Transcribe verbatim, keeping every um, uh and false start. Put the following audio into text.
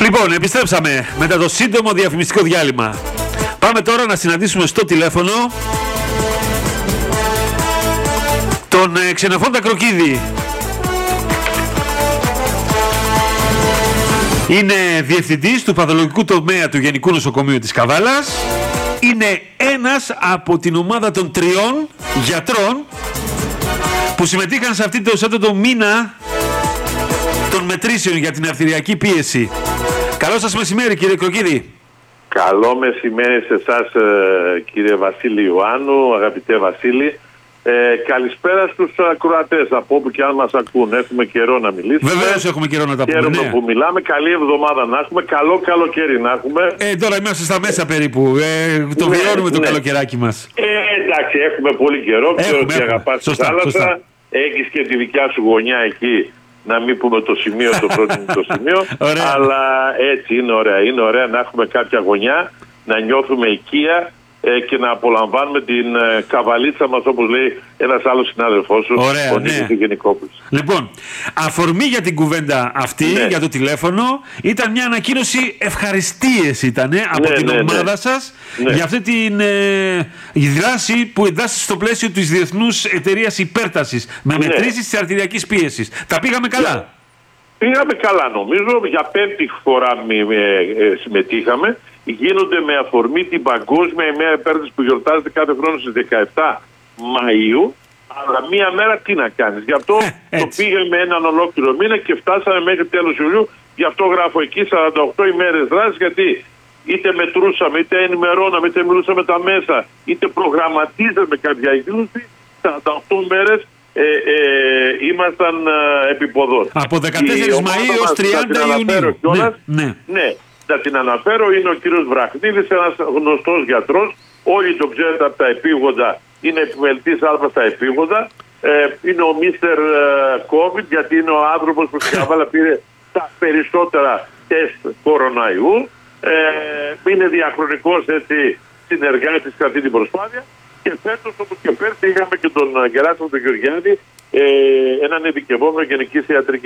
Λοιπόν, επιστρέψαμε μετά το σύντομο διαφημιστικό διάλειμμα. Πάμε τώρα να συναντήσουμε στο τηλέφωνο τον ε, Ξενοφόντα Κροκίδη. Είναι διευθυντής του παθολογικού τομέα του Γενικού Νοσοκομείου της Καβάλας. Είναι ένας από την ομάδα των τριών γιατρών που συμμετείχαν σε αυτή το, σε αυτό το μήνα των μετρήσεων για την αρτηριακή πίεση. Καλό σας μεσημέρι, κύριε Κροκίδη. Καλό μεσημέρι σε εσάς, κύριε Βασίλη Ιωάννου, αγαπητέ Βασίλη. Ε, καλησπέρα στους ακροατές από όπου και αν μας ακούν. Έχουμε καιρό να μιλήσουμε. Βεβαίως έχουμε καιρό να τα πούμε. Χαίρομαι ναι. που μιλάμε. Καλή εβδομάδα να έχουμε. Καλό καλοκαίρι να έχουμε. Ε, τώρα είμαστε στα μέσα περίπου. Ε, το ναι, βιώνουμε το ναι. καλοκαιράκι μας. Ε, εντάξει, έχουμε πολύ καιρό. Ξέρω ότι αγαπάς τη θάλασσα. Έχεις και τη δικιά σου γωνιά εκεί. Να μην πούμε το σημείο, το πρώτο το σημείο. Αλλά έτσι είναι ωραία. Είναι ωραία να έχουμε κάποια γωνιά, να νιώθουμε οικία ε, και να απολαμβάνουμε την ε, καβαλίτσα μας, όπως λέει ένας άλλος συνάδελφός σου, ωραία, ο ναι. Νίκος Γενικόπουλος. Λοιπόν, αφορμή για την κουβέντα αυτή, ναι. για το τηλέφωνο, ήταν μια ανακοίνωση ευχαριστίες ήτανε από ναι, την ναι, ομάδα ναι. σας ναι. για αυτή την ε, δράση που εντάσσεται στο πλαίσιο της Διεθνούς Εταιρείας Υπέρτασης με ναι. μετρήσεις της αρτηριακής πίεσης. Τα πήγαμε καλά. Ναι. Πήγαμε καλά, νομίζω. Για πέμπτη φορά μη, ε, ε, συμμετείχαμε. Γίνονται με αφορμή την Παγκόσμια ημέρα υπέρτασης που γιορτάζεται κάθε χρόνο στις δεκαεπτά Μαΐου. Αλλά μία μέρα τι να κάνεις. Γι' αυτό ε, το πήγαμε έναν ολόκληρο μήνα και φτάσαμε μέχρι τέλος Ιουλίου. Γι' αυτό γράφω εκεί σαράντα οκτώ ημέρες δράσης, γιατί είτε μετρούσαμε, είτε ενημερώναμε, είτε μιλούσαμε τα μέσα, είτε προγραμματίζαμε κάποια εκδήλωση, σαράντα οκτώ μέρες ε, ε, ήμασταν ε, επιποδός. Από δεκατέσσερις Μαΐου έως τριάντα Ιουνίου. Ναι, ναι. ναι. Θα την αναφέρω, είναι ο κύριος Βραχνίδης, ένας γνωστός γιατρός. Όλοι το ξέρετε από τα επίγοντα, είναι επιμελητής α στα επίγοντα. Ε, είναι ο Μίστερ COVID, γιατί είναι ο άνθρωπος που στην Καβάλα πήρε τα περισσότερα τεστ κοροναϊού. Ε, είναι διαχρονικός έτσι συνεργάτης σε αυτή την προσπάθεια. Και φέτος, όπως και πέρσι, είχαμε και τον Γεράσιμο τον Γεωργιάδη, ε, έναν ειδικευόμενο γενικής ιατρικής.